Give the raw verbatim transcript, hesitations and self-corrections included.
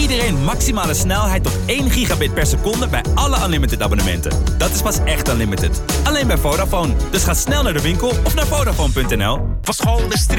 iedereen maximale snelheid tot één gigabit per seconde bij alle Unlimited abonnementen. Dat is pas echt Unlimited. Alleen bij Vodafone. Dus ga snel naar de winkel of naar Vodafone punt n l. Van school de